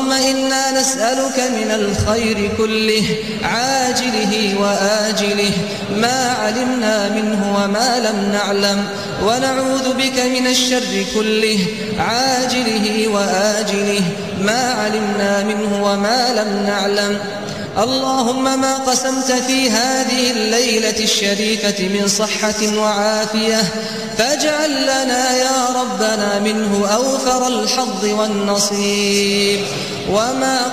اللهم إنا نسألك من الخير كله عاجله وآجله ما علمنا منه وما لم نعلم، ونعوذ بك من الشر كله عاجله وآجله ما علمنا منه وما لم نعلم. اللهم ما قسمت في هذه الليلة الشريفة من صحة وعافية فاجعل لنا يا ربنا منه أوفر الحظ والنصيب، وما